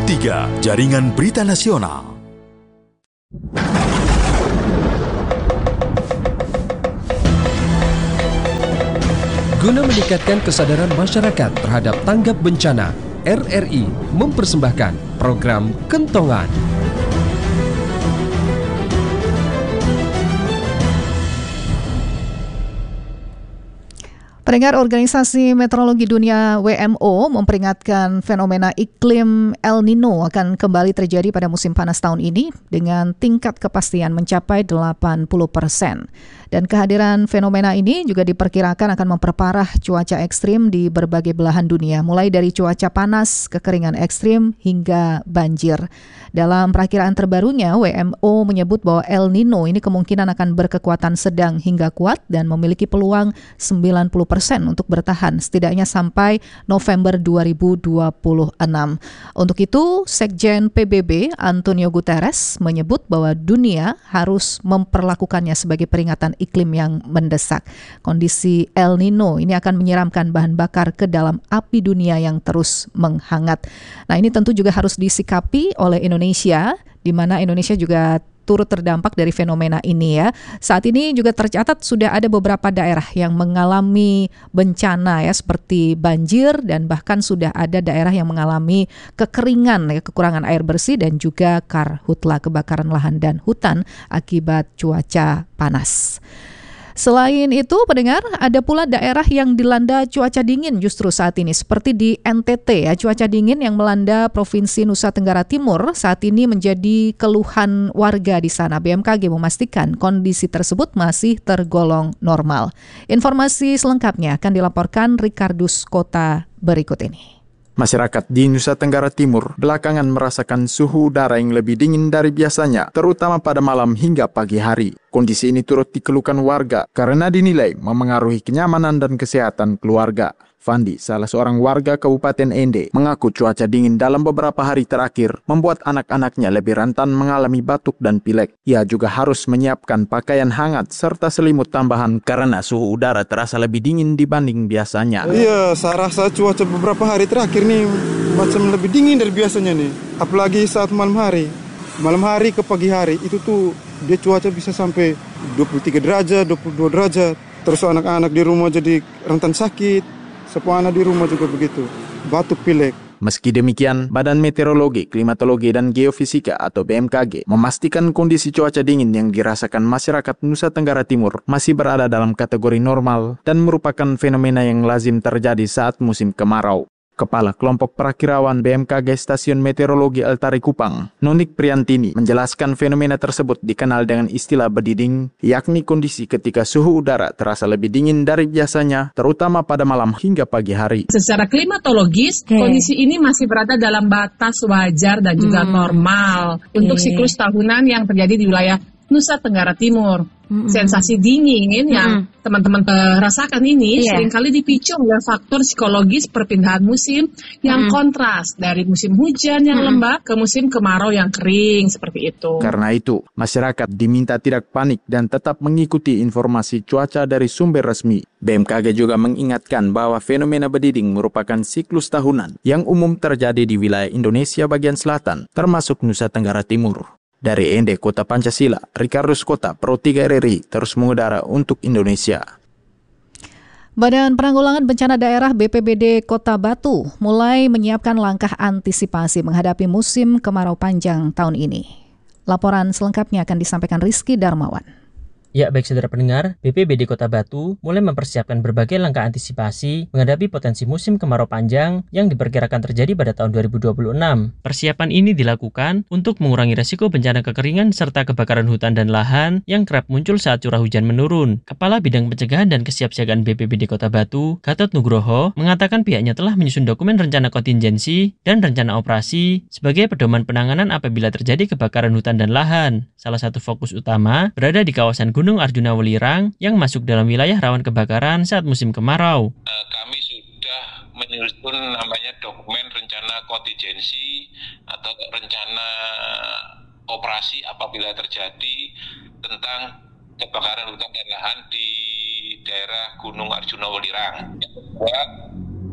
3, Jaringan Berita Nasional. Guna meningkatkan kesadaran masyarakat terhadap tanggap bencana, RRI mempersembahkan program Kentongan. Pendengar, Organisasi Meteorologi Dunia WMO memperingatkan fenomena iklim El Nino akan kembali terjadi pada musim panas tahun ini dengan tingkat kepastian mencapai 80%. Dan kehadiran fenomena ini juga diperkirakan akan memperparah cuaca ekstrim di berbagai belahan dunia, mulai dari cuaca panas, kekeringan ekstrim, hingga banjir. Dalam perakiraan terbarunya, WMO menyebut bahwa El Nino ini kemungkinan akan berkekuatan sedang hingga kuat dan memiliki peluang 90% untuk bertahan setidaknya sampai November 2026. Untuk itu, Sekjen PBB Antonio Guterres menyebut bahwa dunia harus memperlakukannya sebagai peringatan iklim yang mendesak. Kondisi El Nino ini akan menyiramkan bahan bakar ke dalam api dunia yang terus menghangat. Nah, ini tentu juga harus disikapi oleh Indonesia, di mana Indonesia juga turut terdampak dari fenomena ini ya. Saat ini juga tercatat sudah ada beberapa daerah yang mengalami bencana ya, seperti banjir, dan bahkan sudah ada daerah yang mengalami kekeringan ya, kekurangan air bersih, dan juga karhutla, kebakaran lahan dan hutan akibat cuaca panas. Selain itu, pendengar, ada pula daerah yang dilanda cuaca dingin justru saat ini, seperti di NTT ya. Cuaca dingin yang melanda Provinsi Nusa Tenggara Timur saat ini menjadi keluhan warga di sana. BMKG memastikan kondisi tersebut masih tergolong normal. Informasi selengkapnya akan dilaporkan Ricardus Kota berikut ini. Masyarakat di Nusa Tenggara Timur belakangan merasakan suhu udara yang lebih dingin dari biasanya, terutama pada malam hingga pagi hari. Kondisi ini turut dikeluhkan warga karena dinilai memengaruhi kenyamanan dan kesehatan keluarga. Fandi, salah seorang warga Kabupaten Ende, mengaku cuaca dingin dalam beberapa hari terakhir membuat anak-anaknya lebih rentan mengalami batuk dan pilek. Ia juga harus menyiapkan pakaian hangat serta selimut tambahan karena suhu udara terasa lebih dingin dibanding biasanya. Iya, saya rasa cuaca beberapa hari terakhir nih macam lebih dingin dari biasanya nih. Apalagi saat malam hari. Malam hari ke pagi hari itu tuh dia cuaca bisa sampai 23 derajat, 22 derajat. Terus anak-anak di rumah jadi rentan sakit. Semua anak di rumah juga begitu, batuk pilek. Meski demikian, Badan Meteorologi, Klimatologi dan Geofisika atau BMKG memastikan kondisi cuaca dingin yang dirasakan masyarakat Nusa Tenggara Timur masih berada dalam kategori normal dan merupakan fenomena yang lazim terjadi saat musim kemarau. Kepala Kelompok Perakirawan BMKG Stasiun Meteorologi Altari Kupang, Nonik Priantini, menjelaskan fenomena tersebut dikenal dengan istilah bediding, yakni kondisi ketika suhu udara terasa lebih dingin dari biasanya, terutama pada malam hingga pagi hari. Secara klimatologis, kondisi ini masih berada dalam batas wajar dan juga normal untuk siklus tahunan yang terjadi di wilayah Nusa Tenggara Timur. Sensasi dingin yang teman-teman rasakan ini seringkali dipicu oleh faktor psikologis perpindahan musim yang kontras dari musim hujan yang lembab ke musim kemarau yang kering seperti itu. Karena itu, masyarakat diminta tidak panik dan tetap mengikuti informasi cuaca dari sumber resmi. BMKG juga mengingatkan bahwa fenomena bediding merupakan siklus tahunan yang umum terjadi di wilayah Indonesia bagian selatan, termasuk Nusa Tenggara Timur. Dari Ende, Kota Pancasila, Ricardus Kota, Pro 3 RRI, terus mengudara untuk Indonesia. Badan Penanggulangan Bencana Daerah BPBD Kota Batu mulai menyiapkan langkah antisipasi menghadapi musim kemarau panjang tahun ini. Laporan selengkapnya akan disampaikan Rizky Darmawan. Ya, baik saudara pendengar, BPBD Kota Batu mulai mempersiapkan berbagai langkah antisipasi menghadapi potensi musim kemarau panjang yang diperkirakan terjadi pada tahun 2026. Persiapan ini dilakukan untuk mengurangi resiko bencana kekeringan serta kebakaran hutan dan lahan yang kerap muncul saat curah hujan menurun. Kepala Bidang Pencegahan dan Kesiapsiagaan BPBD Kota Batu, Gatot Nugroho, mengatakan pihaknya telah menyusun dokumen rencana kontingensi dan rencana operasi sebagai pedoman penanganan apabila terjadi kebakaran hutan dan lahan. Salah satu fokus utama berada di kawasan Gunung Arjuna Welirang yang masuk dalam wilayah rawan kebakaran saat musim kemarau. Kami sudah menyusun namanya dokumen rencana kontingensi atau rencana operasi apabila terjadi tentang kebakaran hutan dan lahan di daerah Gunung Arjuna Welirang. Yang kedua,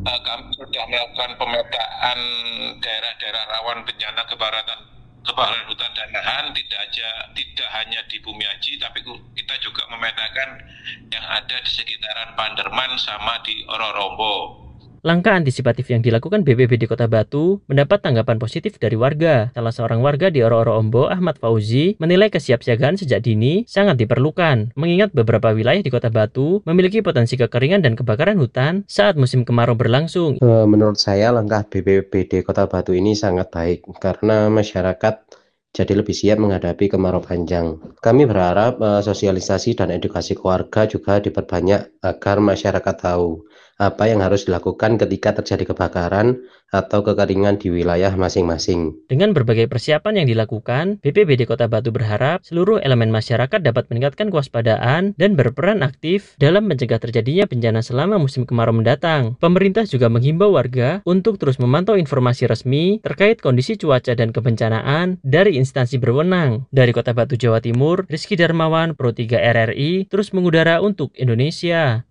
kami sudah melakukan pemetaan daerah-daerah rawan bencana kebakaran hutan dan lahan, tidak hanya di Bumiaji, tapi kita juga memetakan yang ada di sekitaran Panderman sama di Ororombo. Langkah antisipatif yang dilakukan BPBD Kota Batu mendapat tanggapan positif dari warga. Salah seorang warga di Ororombo, Ahmad Fauzi, menilai kesiapsiagaan sejak dini sangat diperlukan, mengingat beberapa wilayah di Kota Batu memiliki potensi kekeringan dan kebakaran hutan saat musim kemarau berlangsung. Menurut saya langkah BPBD Kota Batu ini sangat baik karena masyarakat jadi lebih siap menghadapi kemarau panjang. Kami berharap sosialisasi dan edukasi keluarga juga diperbanyak agar masyarakat tahu apa yang harus dilakukan ketika terjadi kebakaran atau kekeringan di wilayah masing-masing. Dengan berbagai persiapan yang dilakukan, BPBD Kota Batu berharap seluruh elemen masyarakat dapat meningkatkan kewaspadaan dan berperan aktif dalam mencegah terjadinya bencana selama musim kemarau mendatang. Pemerintah juga menghimbau warga untuk terus memantau informasi resmi terkait kondisi cuaca dan kebencanaan dari instansi berwenang. Dari Kota Batu, Jawa Timur, Rizky Darmawan, Pro 3 RRI, terus mengudara untuk Indonesia.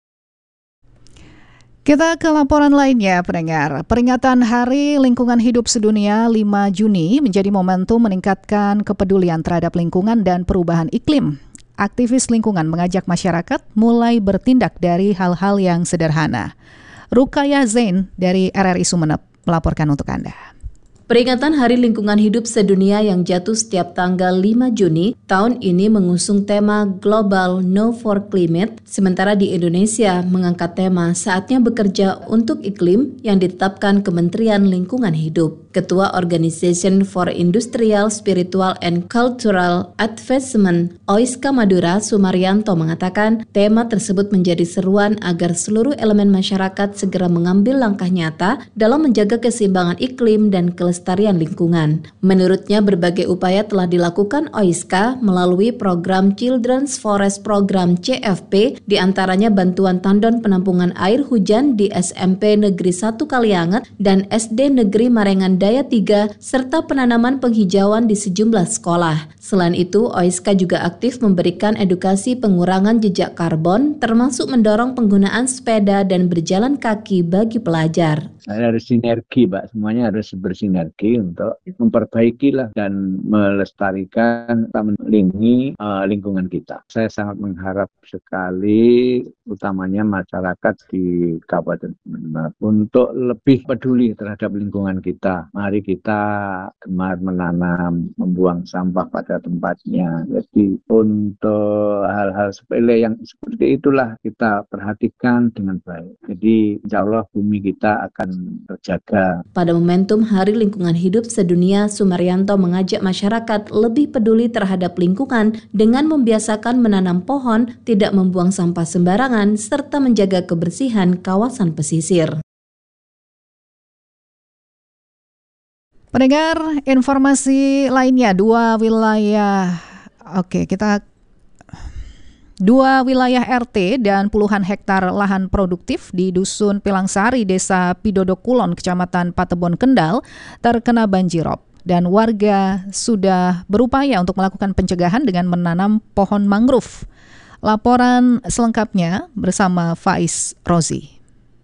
Kita ke laporan lainnya, pendengar. Peringatan Hari Lingkungan Hidup Sedunia 5 Juni menjadi momentum meningkatkan kepedulian terhadap lingkungan dan perubahan iklim. Aktivis lingkungan mengajak masyarakat mulai bertindak dari hal-hal yang sederhana. Rukaya Zain dari RRI Sumeneb melaporkan untuk Anda. Peringatan Hari Lingkungan Hidup Sedunia yang jatuh setiap tanggal 5 Juni tahun ini mengusung tema Global No for Climate, sementara di Indonesia mengangkat tema Saatnya Bekerja untuk Iklim yang ditetapkan Kementerian Lingkungan Hidup. Ketua Organization for Industrial, Spiritual, and Cultural Advancement OISKA Madura, Sumaryanto mengatakan tema tersebut menjadi seruan agar seluruh elemen masyarakat segera mengambil langkah nyata dalam menjaga keseimbangan iklim dan kelestarian lingkungan. Menurutnya, berbagai upaya telah dilakukan OISKA melalui program Children's Forest Program CFP, diantaranya bantuan tandon penampungan air hujan di SMP Negeri 1 Kalianget dan SD Negeri Marengan Daya 3, serta penanaman penghijauan di sejumlah sekolah. Selain itu, OISKA juga aktif memberikan edukasi pengurangan jejak karbon, termasuk mendorong penggunaan sepeda dan berjalan kaki bagi pelajar. Harus sinergi, Pak. Semuanya harus bersinergi untuk memperbaiki dan melestarikan, melindungi lingkungan kita. Saya sangat mengharap sekali, utamanya masyarakat di Kabupaten Sumeneb, untuk lebih peduli terhadap lingkungan kita. Mari kita gemar menanam, membuang sampah pada tempatnya. Jadi untuk hal-hal sepele yang seperti itulah kita perhatikan dengan baik. Jadi insya Allah bumi kita akan terjaga. Pada momentum Hari Lingkungan Hidup Sedunia, Sumaryanto mengajak masyarakat lebih peduli terhadap lingkungan dengan membiasakan menanam pohon, tidak membuang sampah sembarangan, serta menjaga kebersihan kawasan pesisir. Pendengar, informasi lainnya, dua wilayah RT dan puluhan hektar lahan produktif di Dusun Pilangsari, Desa Pidodo Kulon, Kecamatan Patebon, Kendal, terkena banjirop. Dan warga sudah berupaya untuk melakukan pencegahan dengan menanam pohon mangrove. Laporan selengkapnya bersama Faiz Rozi.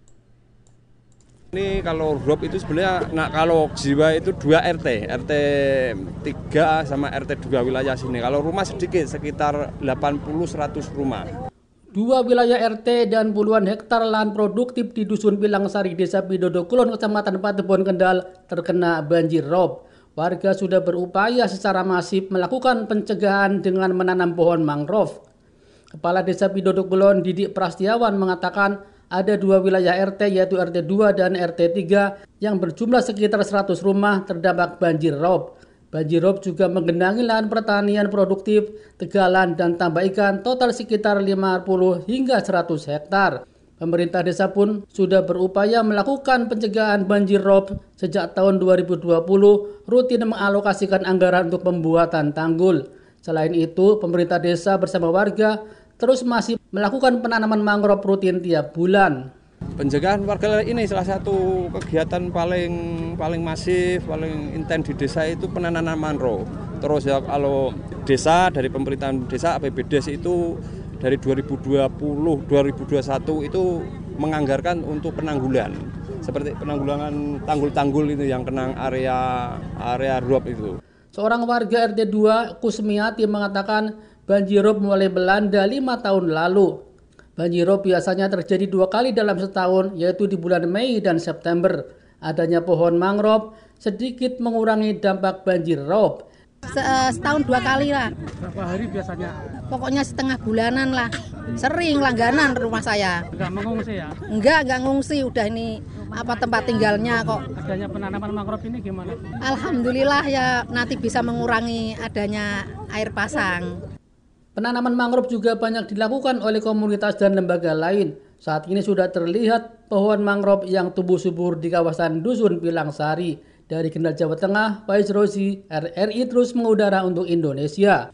Ini kalau drop itu sebenarnya, kalau jiwa itu 2 RT 3 sama RT 2 wilayah sini. Kalau rumah sedikit, sekitar 80-100 rumah. 2 wilayah RT dan puluhan hektar lahan produktif di Dusun Pilangsari, Desa Pidodo Kulon, Kecamatan Patebon, Kendal terkena banjir rob. Warga sudah berupaya secara masif melakukan pencegahan dengan menanam pohon mangrove. Kepala Desa Pidodo Kulon, Didik Prastiawan, mengatakan ada 2 wilayah RT, yaitu RT 2 dan RT 3 yang berjumlah sekitar 100 rumah terdampak banjir rob. Banjir rob juga menggenangi lahan pertanian produktif, tegalan, dan tambak ikan total sekitar 50 hingga 100 hektar. Pemerintah desa pun sudah berupaya melakukan pencegahan banjir rob sejak tahun 2020, rutin mengalokasikan anggaran untuk pembuatan tanggul. Selain itu, pemerintah desa bersama warga terus masih melakukan penanaman mangrove rutin tiap bulan. Pencegahan warga ini salah satu kegiatan paling masif, paling intens di desa itu penanaman mangrove. Terus ya kalau desa dari pemerintahan desa APBDes itu dari 2020-2021 itu menganggarkan untuk penanggulan. Seperti penanggulangan tanggul-tanggul itu yang kena area rob itu. Seorang warga RT 2 Kusmiati mengatakan banjir rob mulai melanda 5 tahun lalu. Banjir rob biasanya terjadi 2 kali dalam setahun, yaitu di bulan Mei dan September. Adanya pohon mangrove sedikit mengurangi dampak banjir rob. Setahun 2 kali lah. Berapa hari biasanya? Pokoknya setengah bulanan lah. Sering langganan rumah saya. Enggak mengungsi ya? Enggak ngungsi. Udah ini tempat tinggalnya kok. Adanya penanaman mangrove ini gimana? Alhamdulillah ya nanti bisa mengurangi adanya air pasang. Penanaman mangrove juga banyak dilakukan oleh komunitas dan lembaga lain. Saat ini sudah terlihat pohon mangrove yang tumbuh subur di kawasan Dusun Pilang Sari. Dari Kendal, Jawa Tengah, Faiz Rozi, RRI terus mengudara untuk Indonesia.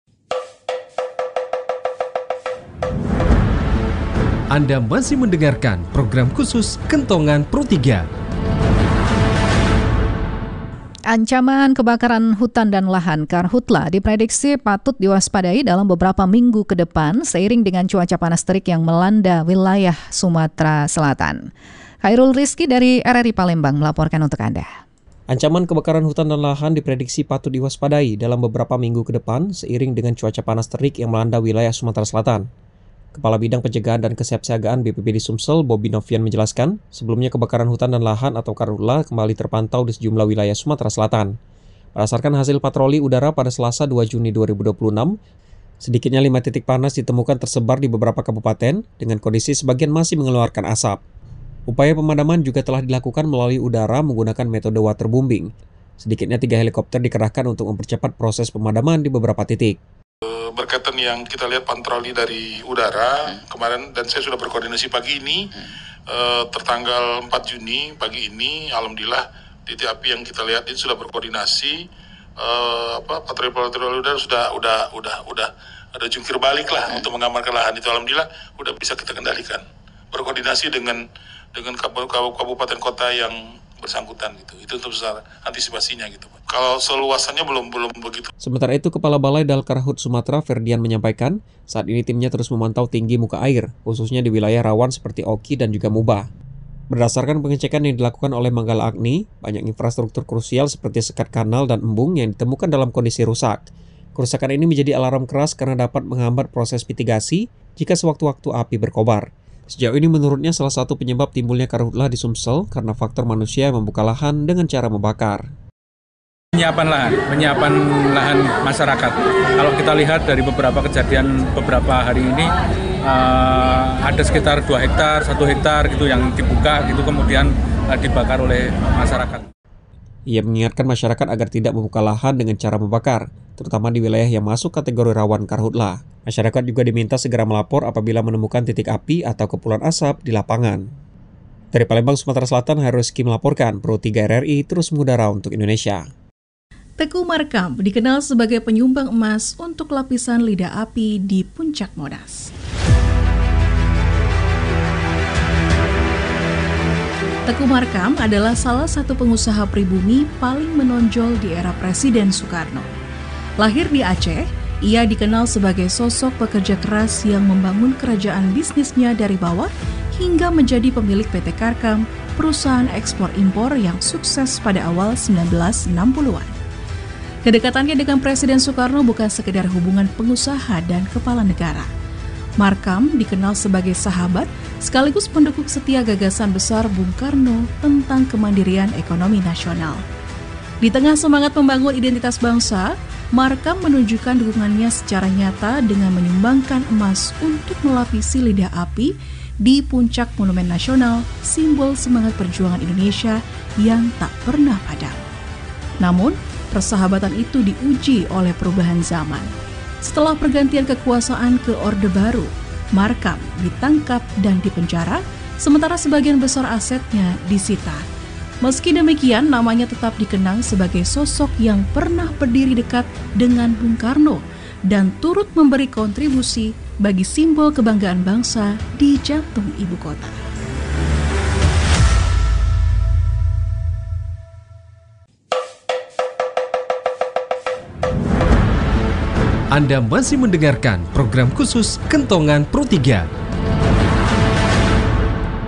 Anda masih mendengarkan program khusus Kentongan Pro 3. Ancaman kebakaran hutan dan lahan Karhutla diprediksi patut diwaspadai dalam beberapa minggu ke depan seiring dengan cuaca panas terik yang melanda wilayah Sumatera Selatan. Khairul Rizky dari RRI Palembang melaporkan untuk Anda. Ancaman kebakaran hutan dan lahan diprediksi patut diwaspadai dalam beberapa minggu ke depan seiring dengan cuaca panas terik yang melanda wilayah Sumatera Selatan. Kepala Bidang Pencegahan dan Kesiapsiagaan BPBD Sumsel, Bobi Novian menjelaskan, sebelumnya kebakaran hutan dan lahan atau Karhutla kembali terpantau di sejumlah wilayah Sumatera Selatan. Berdasarkan hasil patroli udara pada Selasa 2 Juni 2026, sedikitnya 5 titik panas ditemukan tersebar di beberapa kabupaten dengan kondisi sebagian masih mengeluarkan asap. Upaya pemadaman juga telah dilakukan melalui udara menggunakan metode waterbombing. Sedikitnya 3 helikopter dikerahkan untuk mempercepat proses pemadaman di beberapa titik. Berkaitan yang kita lihat patroli dari udara kemarin, dan saya sudah berkoordinasi pagi ini, tertanggal 4 Juni pagi ini, alhamdulillah titik api yang kita lihat itu sudah berkoordinasi, patroli udara udah ada jungkir balik lah untuk mengamankan lahan itu, alhamdulillah udah bisa kita kendalikan. Berkoordinasi dengan kabupaten kota yang bersangkutan gitu. Itu untuk antisipasinya gitu. Kalau seluasannya belum begitu. Sementara itu, Kepala Balai Dalkarhut Sumatera Ferdian menyampaikan, saat ini timnya terus memantau tinggi muka air, khususnya di wilayah rawan seperti Oki dan juga Mubah. Berdasarkan pengecekan yang dilakukan oleh Manggala Agni, banyak infrastruktur krusial seperti sekat kanal dan embung yang ditemukan dalam kondisi rusak. Kerusakan ini menjadi alarm keras karena dapat menghambat proses mitigasi jika sewaktu-waktu api berkobar. Sejauh ini menurutnya salah satu penyebab timbulnya Karhutla di Sumsel karena faktor manusia yang membuka lahan dengan cara membakar. Penyiapan lahan masyarakat. Kalau kita lihat dari beberapa kejadian beberapa hari ini, ada sekitar 2 hektar, 1 hektar gitu yang dibuka gitu kemudian dibakar oleh masyarakat. Ia mengingatkan masyarakat agar tidak membuka lahan dengan cara membakar, terutama di wilayah yang masuk kategori rawan Karhutla. Masyarakat juga diminta segera melapor apabila menemukan titik api atau kepulan asap di lapangan. Dari Palembang, Sumatera Selatan, Khairul Rizky melaporkan, Pro 3 RRI terus mengudara untuk Indonesia. Teguh Markam dikenal sebagai penyumbang emas untuk lapisan lidah api di Puncak Monas. Teguh Markam adalah salah satu pengusaha pribumi paling menonjol di era Presiden Soekarno. Lahir di Aceh, ia dikenal sebagai sosok pekerja keras yang membangun kerajaan bisnisnya dari bawah hingga menjadi pemilik PT Karkam, perusahaan ekspor-impor yang sukses pada awal 1960-an. Kedekatannya dengan Presiden Soekarno bukan sekedar hubungan pengusaha dan kepala negara. Markam dikenal sebagai sahabat sekaligus pendukung setia gagasan besar Bung Karno tentang kemandirian ekonomi nasional. Di tengah semangat membangun identitas bangsa, Markam menunjukkan dukungannya secara nyata dengan menyumbangkan emas untuk melapisi lidah api di puncak Monumen Nasional, simbol semangat perjuangan Indonesia yang tak pernah padam. Namun, persahabatan itu diuji oleh perubahan zaman. Setelah pergantian kekuasaan ke Orde Baru, Markam ditangkap dan dipenjara, sementara sebagian besar asetnya disita. Meski demikian, namanya tetap dikenang sebagai sosok yang pernah berdiri dekat dengan Bung Karno dan turut memberi kontribusi bagi simbol kebanggaan bangsa di jantung ibu kota. Anda masih mendengarkan program khusus Kentongan Pro 3.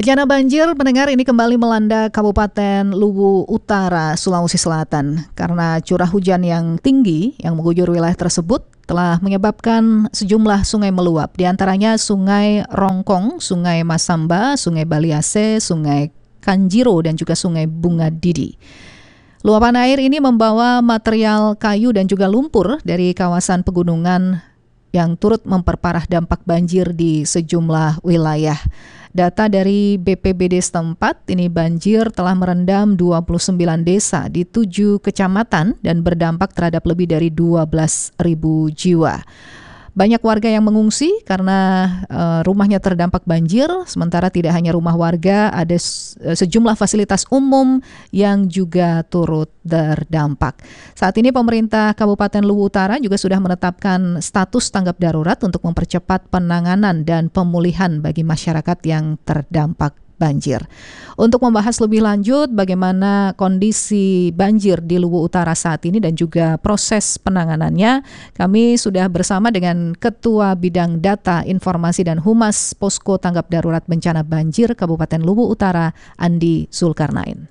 Bencana banjir pendengar ini kembali melanda Kabupaten Luwu Utara, Sulawesi Selatan. Karena curah hujan yang tinggi yang mengguyur wilayah tersebut telah menyebabkan sejumlah sungai meluap. Di antaranya Sungai Rongkong, Sungai Masamba, Sungai Baliase, Sungai Kanjiro, dan juga Sungai Bunga Didi. Luapan air ini membawa material kayu dan juga lumpur dari kawasan pegunungan yang turut memperparah dampak banjir di sejumlah wilayah. Data dari BPBD setempat, ini banjir telah merendam 29 desa di 7 kecamatan dan berdampak terhadap lebih dari 12.000 jiwa. Banyak warga yang mengungsi karena rumahnya terdampak banjir, sementara tidak hanya rumah warga, ada sejumlah fasilitas umum yang juga turut terdampak. Saat ini pemerintah Kabupaten Luwu Utara juga sudah menetapkan status tanggap darurat untuk mempercepat penanganan dan pemulihan bagi masyarakat yang terdampak banjir. Untuk membahas lebih lanjut bagaimana kondisi banjir di Luwu Utara saat ini dan juga proses penanganannya, kami sudah bersama dengan Ketua Bidang Data, Informasi dan Humas Posko Tanggap Darurat Bencana Banjir Kabupaten Luwu Utara, Andi Zulkarnain.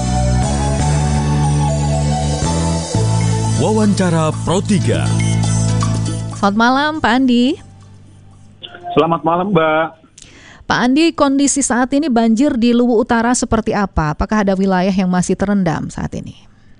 Wawancara Pro 3. Selamat malam Pak Andi. Selamat malam Mbak. Pak Andi, kondisi saat ini banjir di Luwu Utara seperti apa? Apakah ada wilayah yang masih terendam saat ini?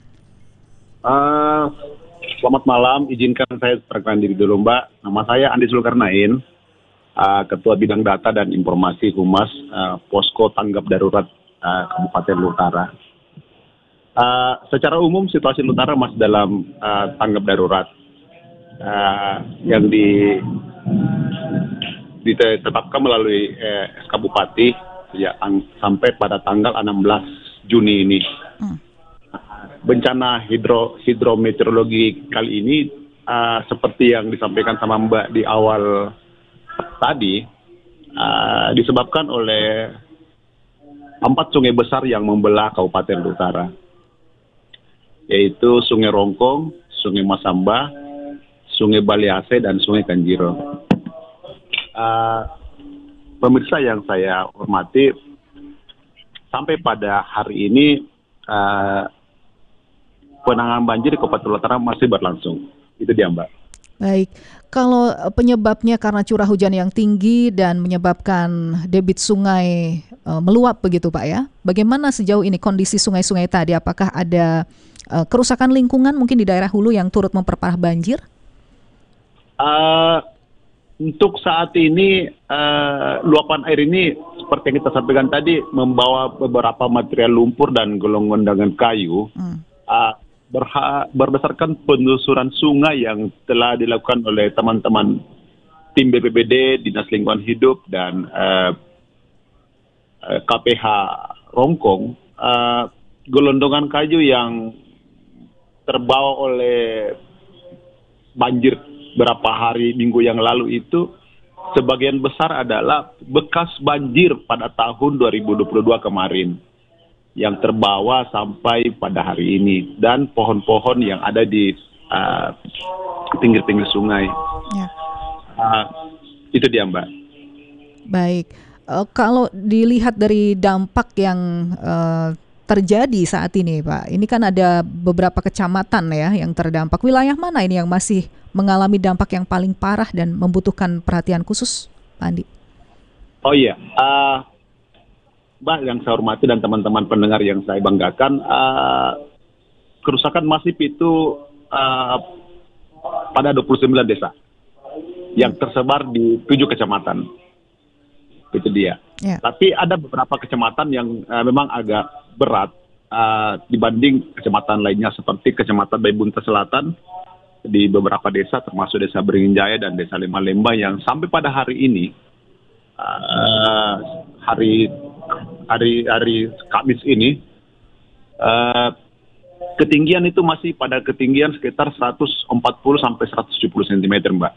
Selamat malam, izinkan saya perkenalkan diri dulu Mbak. Nama saya Andi Zulkarnain, Ketua Bidang Data dan Informasi Humas Posko Tanggap Darurat Kabupaten Luwu Utara. Secara umum situasi Luwu Utara masih dalam tanggap darurat yang ditetapkan melalui SK Bupati ya, sampai pada tanggal 16 Juni ini. Bencana hidrometeorologi kali ini seperti yang disampaikan sama Mbak di awal tadi, disebabkan oleh 4 sungai besar yang membelah Kabupaten Luwu Utara, yaitu Sungai Rongkong, Sungai Masamba, Sungai Baliase, dan Sungai Kanjiro. Pemirsa yang saya hormati, sampai pada hari ini penanganan banjir di Kabupaten Luwu Utara masih berlangsung. Itu dia Mbak. Baik, kalau penyebabnya karena curah hujan yang tinggi dan menyebabkan debit sungai meluap begitu Pak ya, bagaimana sejauh ini kondisi sungai-sungai tadi? Apakah ada kerusakan lingkungan mungkin di daerah hulu yang turut memperparah banjir? Untuk saat ini, luapan air ini seperti yang kita sampaikan tadi membawa beberapa material lumpur dan gelondongan kayu. Berdasarkan penelusuran sungai yang telah dilakukan oleh teman-teman tim BPBD, Dinas Lingkungan Hidup, dan KPH Rongkong, gelondongan kayu yang terbawa oleh banjir berapa hari minggu yang lalu itu sebagian besar adalah bekas banjir pada tahun 2022 kemarin yang terbawa sampai pada hari ini, dan pohon-pohon yang ada di pinggir-pinggir sungai. Ya. Itu dia Mbak. Baik, kalau dilihat dari dampak yang terjadi saat ini Pak, ini kan ada beberapa kecamatan ya yang terdampak. Wilayah mana ini yang masih mengalami dampak yang paling parah dan membutuhkan perhatian khusus, Pak Andi? Oh iya, Mbak yang saya hormati dan teman-teman pendengar yang saya banggakan, kerusakan masif itu pada 29 desa yang tersebar di 7 kecamatan. Itu dia. Yeah. Tapi ada beberapa kecamatan yang memang agak berat dibanding kecamatan lainnya, seperti Kecamatan Baibunta Selatan di beberapa desa, termasuk Desa Beringin Jaya dan Desa Lemba yang sampai pada hari ini, hari Kamis ini, ketinggian itu masih pada ketinggian sekitar 140 sampai 170 cm, Mbak.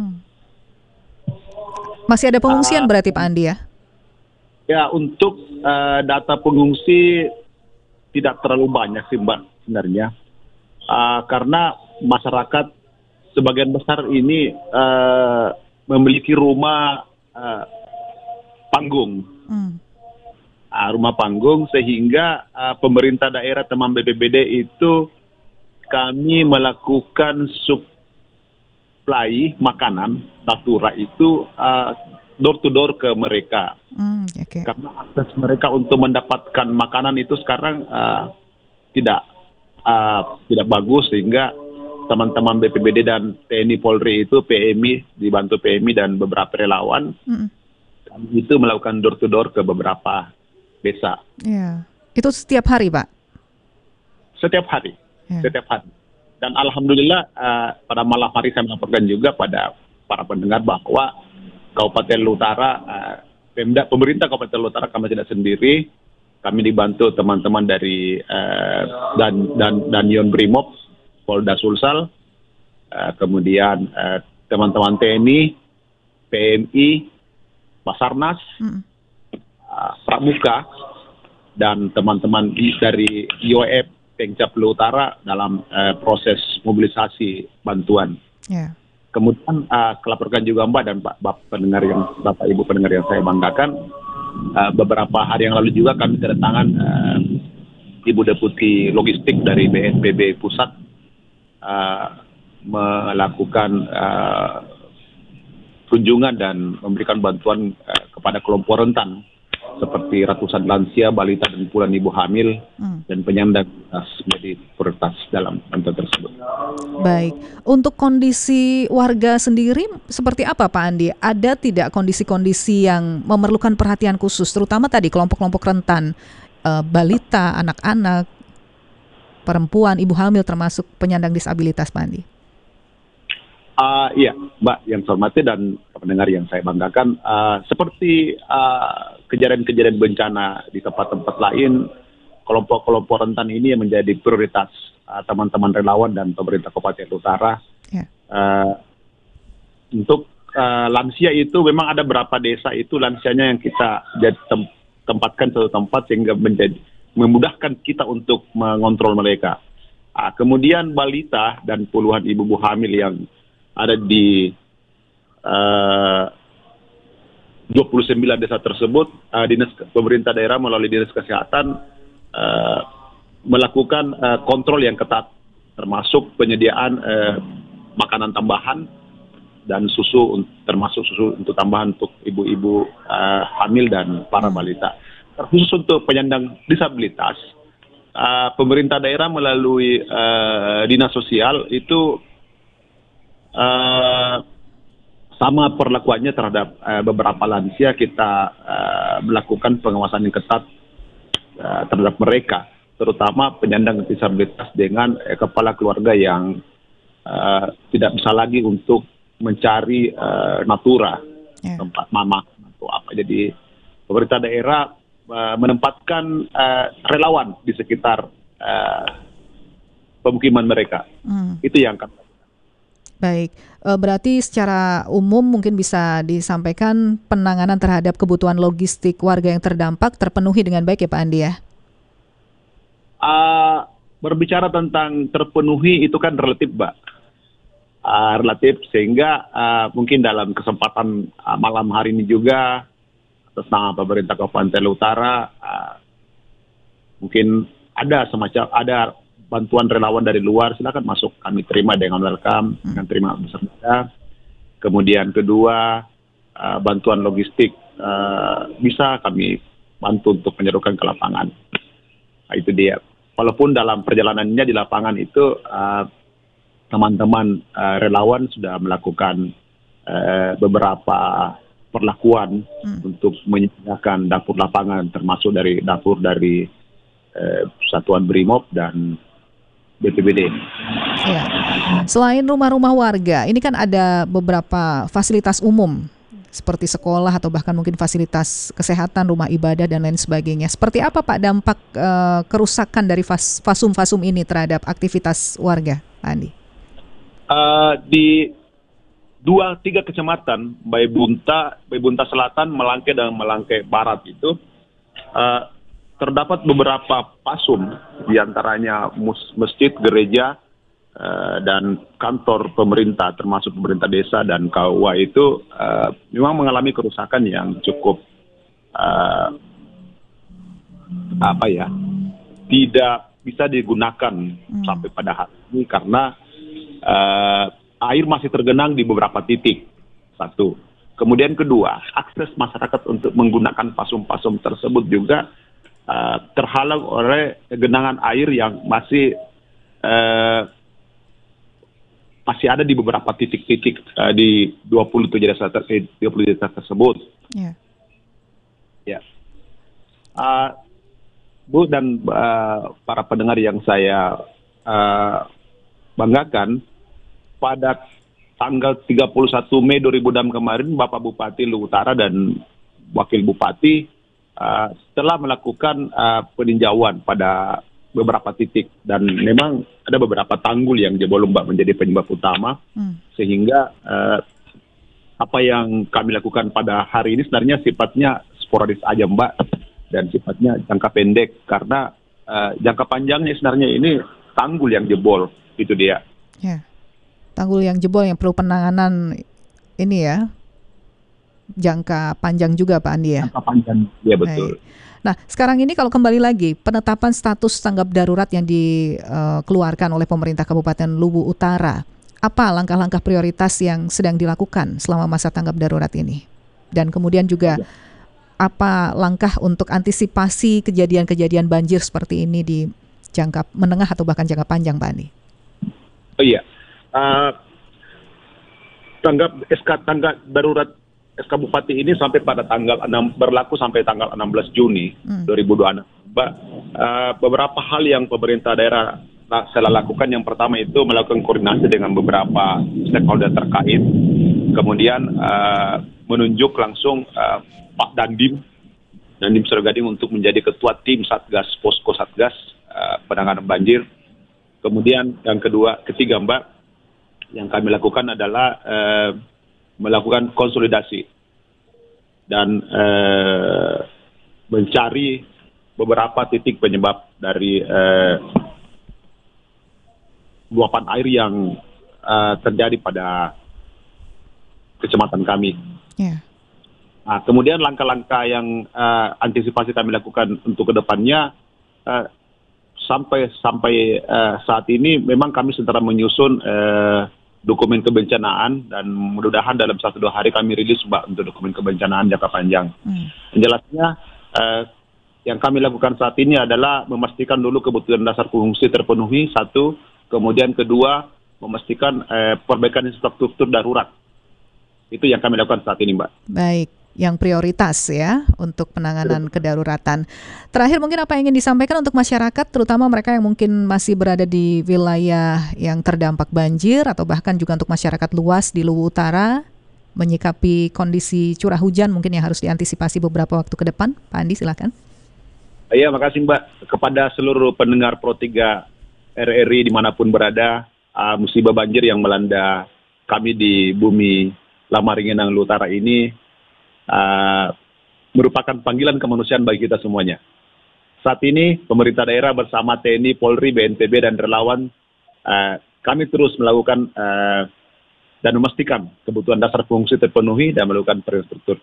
Masih ada pengungsian berarti Pak Andi ya? Ya, untuk data pengungsi tidak terlalu banyak sih Mbak sebenarnya, karena masyarakat sebagian besar ini memiliki rumah panggung. rumah panggung, sehingga pemerintah daerah teman BPBD itu kami melakukan supply makanan Natura itu door to door ke mereka. Karena akses mereka untuk mendapatkan makanan itu sekarang tidak bagus, sehingga teman-teman BPBD dan TNI Polri itu PMI, dibantu PMI dan beberapa relawan itu melakukan door to door ke beberapa desa. Ya. Itu setiap hari, Pak? Setiap hari. Dan alhamdulillah pada malam hari saya melaporkan juga pada para pendengar bahwa Kabupaten Utara, pemerintah Kabupaten Utara, kami tidak sendiri, kami dibantu teman-teman dari dan Yon Brimob, Polda Sulsel, kemudian teman-teman TNI, PMI, Basarnas, Pramuka, dan teman-teman dari IOF Pengcap Utara dalam proses mobilisasi bantuan. Kemudian kelaporkan juga Mbak dan Bapak Ibu pendengar yang saya banggakan, beberapa hari yang lalu juga kami kedatangan Ibu Deputi Logistik dari BNPB Pusat melakukan kunjungan dan memberikan bantuan kepada kelompok rentan seperti ratusan lansia, balita, dan puluhan ibu hamil dan penyandang menjadi prioritas dalam bantuan tersebut. Baik, untuk kondisi warga sendiri seperti apa Pak Andi? Ada tidak kondisi-kondisi yang memerlukan perhatian khusus, terutama tadi kelompok-kelompok rentan, balita, anak-anak, perempuan, ibu hamil, termasuk penyandang disabilitas, Pak Andi? Iya, Mbak yang saya hormati dan pendengar yang saya banggakan, seperti kejadian-kejadian bencana di tempat-tempat lain, kelompok-kelompok rentan ini yang menjadi prioritas teman-teman relawan dan pemerintah Kabupaten Utara. Untuk lansia itu memang ada berapa desa itu lansianya yang kita tempatkan satu tempat sehingga memudahkan kita untuk mengontrol mereka. Kemudian balita dan puluhan ibu hamil yang ada di 29 desa tersebut, dinas pemerintah daerah melalui dinas kesehatan melakukan kontrol yang ketat, termasuk penyediaan makanan tambahan dan susu, termasuk susu untuk tambahan untuk ibu-ibu hamil dan para balita. Khusus untuk penyandang disabilitas, pemerintah daerah melalui dinas sosial itu sama perlakuannya terhadap beberapa lansia. Kita melakukan pengawasan yang ketat terhadap mereka, terutama penyandang disabilitas dengan kepala keluarga yang tidak bisa lagi untuk mencari Natura, tempat mama atau apa. Jadi pemerintah daerah menempatkan relawan di sekitar pemukiman mereka. Itu yang kami. Baik, berarti secara umum mungkin bisa disampaikan penanganan terhadap kebutuhan logistik warga yang terdampak terpenuhi dengan baik ya Pak Andi ya? Berbicara tentang terpenuhi itu kan relatif, Mbak. Relatif, sehingga mungkin dalam kesempatan malam hari ini juga atas nama pemerintah Kabupaten Utara, mungkin ada bantuan relawan dari luar, silakan masuk, kami terima dengan welcome, dengan terima beserta. Kemudian kedua, bantuan logistik bisa kami bantu untuk menyerukan ke lapangan. Nah, itu dia. Walaupun dalam perjalanannya di lapangan itu teman-teman relawan sudah melakukan beberapa perlakuan untuk menyediakan dapur lapangan, termasuk dari dapur dari Satuan Brimob dan BPBD. Ya. Selain rumah-rumah warga, ini kan ada beberapa fasilitas umum seperti sekolah atau bahkan mungkin fasilitas kesehatan, rumah ibadah dan lain sebagainya. Seperti apa Pak dampak kerusakan dari fasum-fasum ini terhadap aktivitas warga, Pak Andi? Di 2-3 kecamatan, Baibunta Selatan, Melangke dan Melangke Barat itu terdapat beberapa fasum, diantaranya masjid, gereja, dan kantor pemerintah, termasuk pemerintah desa dan KUA itu memang mengalami kerusakan yang cukup tidak bisa digunakan sampai pada hari ini karena air masih tergenang di beberapa titik. Satu. Kemudian kedua, akses masyarakat untuk menggunakan pasum-pasum tersebut juga terhalang oleh genangan air yang masih ada di beberapa titik-titik di 27 desa tersebut. Ya. Bu dan para pendengar yang saya banggakan, pada tanggal 31 Mei 2006 kemarin, Bapak Bupati Luwu Utara dan Wakil Bupati telah melakukan peninjauan pada beberapa titik, dan memang ada beberapa tanggul yang jebol, Mbak, menjadi penyebab utama, sehingga apa yang kami lakukan pada hari ini sebenarnya sifatnya sporadis aja, Mbak, dan sifatnya jangka pendek, karena jangka panjangnya sebenarnya ini tanggul yang jebol, itu dia. Ya. Tanggul yang jebol yang perlu penanganan ini ya, jangka panjang juga, Pak Andi, ya? Jangka panjang, ya betul. Nah, sekarang ini kalau kembali lagi, penetapan status tanggap darurat yang dikeluarkan oleh pemerintah Kabupaten Luwu Utara, apa langkah-langkah prioritas yang sedang dilakukan selama masa tanggap darurat ini? Dan kemudian juga apa langkah untuk antisipasi kejadian-kejadian banjir seperti ini di jangka menengah atau bahkan jangka panjang, Pak Andi? Oh iya, tanggap darurat SK Bupati ini sampai pada berlaku sampai tanggal 16 Juni 2026. Beberapa hal yang pemerintah daerah saya lakukan, yang pertama itu melakukan koordinasi dengan beberapa stakeholder terkait, kemudian menunjuk langsung Pak Dandim Sergading untuk menjadi ketua tim Satgas, Posko Satgas penanganan banjir. Kemudian yang ketiga, Mbak, yang kami lakukan adalah melakukan konsolidasi dan mencari beberapa titik penyebab dari luapan air yang terjadi pada kecamatan kami. Nah, kemudian langkah-langkah yang antisipasi kami lakukan untuk kedepannya, sampai saat ini memang kami sedang menyusun dokumen kebencanaan, dan mudah-mudahan dalam 1-2 hari kami rilis, Mbak, untuk dokumen kebencanaan jangka panjang. Jelasnya yang kami lakukan saat ini adalah memastikan dulu kebutuhan dasar pengungsi terpenuhi, satu, kemudian kedua memastikan perbaikan infrastruktur darurat. Itu yang kami lakukan saat ini, Mbak. Baik, yang prioritas ya untuk penanganan kedaruratan. Terakhir, mungkin apa yang ingin disampaikan untuk masyarakat, terutama mereka yang mungkin masih berada di wilayah yang terdampak banjir, atau bahkan juga untuk masyarakat luas di Luwu Utara, menyikapi kondisi curah hujan mungkin yang harus diantisipasi beberapa waktu ke depan? Pak Andi, silakan. Iya, makasih, Mbak. Kepada seluruh pendengar Pro 3 RRI dimanapun berada, musibah banjir yang melanda kami di bumi Lamaringenang Luwu Utara ini merupakan panggilan kemanusiaan bagi kita semuanya. Saat ini pemerintah daerah bersama TNI, Polri, BNPB, dan relawan, kami terus melakukan dan memastikan kebutuhan dasar pengungsi terpenuhi dan melakukan infrastruktur.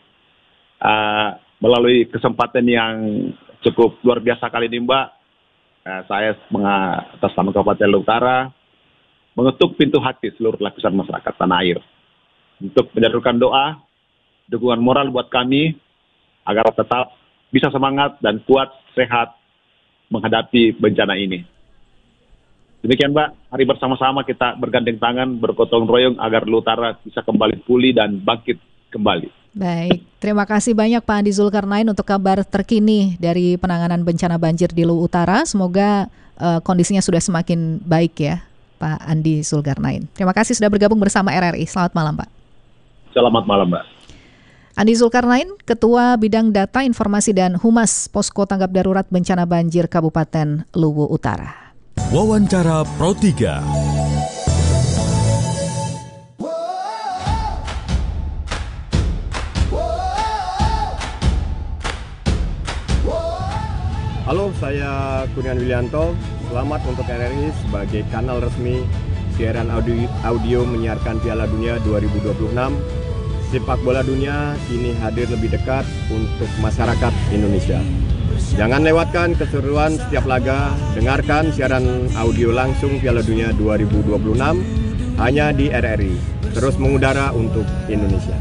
Melalui kesempatan yang cukup luar biasa kali ini, Mbak, saya atas nama Kabupaten Luwu Utara mengetuk pintu hati seluruh lapisan masyarakat tanah air untuk menjatuhkan doa, dukungan moral buat kami agar tetap bisa semangat dan kuat, sehat menghadapi bencana ini. Demikian, Mbak, mari bersama-sama kita bergandeng tangan, bergotong royong agar Luwu Utara bisa kembali pulih dan bangkit kembali. Baik, terima kasih banyak Pak Andi Zulkarnain untuk kabar terkini dari penanganan bencana banjir di Luwu Utara. Semoga kondisinya sudah semakin baik ya, Pak Andi Zulkarnain. Terima kasih sudah bergabung bersama RRI. Selamat malam, Pak. Selamat malam, Mbak. Andi Zulkarnain, Ketua Bidang Data, Informasi, dan Humas Posko Tanggap Darurat Bencana Banjir Kabupaten Luwu Utara. Wawancara Pro 3. Halo, saya Kurniawan Willianto. Selamat untuk RRI sebagai kanal resmi siaran audio menyiarkan Piala Dunia 2026. Sepak bola dunia kini hadir lebih dekat untuk masyarakat Indonesia. Jangan lewatkan keseruan setiap laga, dengarkan siaran audio langsung Piala Dunia 2026 hanya di RRI. Terus mengudara untuk Indonesia.